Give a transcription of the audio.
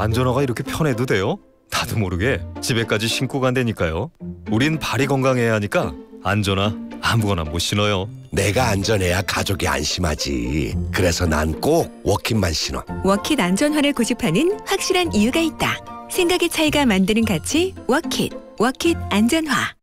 안전화가 이렇게 편해도 돼요? 나도 모르게 집에까지 신고 간다니까요. 우린 발이 건강해야 하니까 안전화 아무거나 못 신어요. 내가 안전해야 가족이 안심하지. 그래서 난 꼭 워킷만 신어. 워킷 안전화를 고집하는 확실한 이유가 있다. 생각의 차이가 만드는 가치 워킷 안전화.